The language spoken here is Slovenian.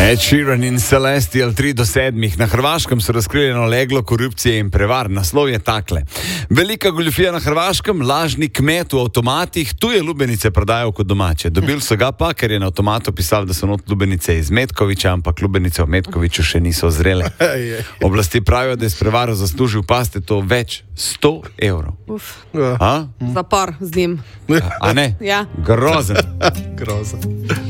Ed Sheeran in Celestial 3 do 7. Na Hrvaškem so razkrili eno leglo korupcije in prevar. Naslov je takle. Velika goljufija na Hrvaškem, lažni kmet v avtomatih, tuje lubenice prodajajo kot domače. Dobili so ga pa, ker je na avtomatu pisal, da so not lubenice iz Metkovića, ampak lubenice v Metkoviću še niso zrele. Oblasti pravijo, da je s prevaro zaslužil, paste to, več 100 evrov. Zapor z njim. A ne? Ja. Grozen. Grozen.